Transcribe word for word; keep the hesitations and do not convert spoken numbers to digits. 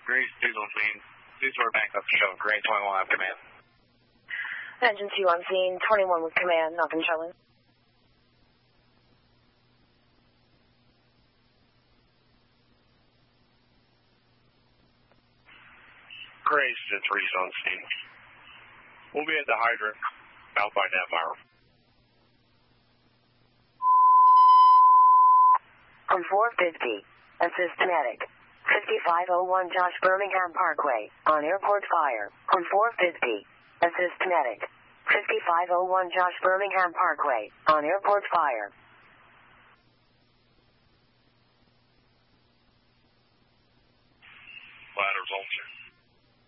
Grace two on scene. Two sort of back up to show. Grace twenty-one have command. Engine two on scene. twenty-one with command. Nothing showing. Grace to three on scene. We'll be at the hydrant. Out by Navire. On four fifty. Assist Medic. fifty-five oh one Josh Birmingham Parkway. On airport fire. On four fifty. Assist Medic. fifty-five oh one Josh Birmingham Parkway. On airport fire. Ladders on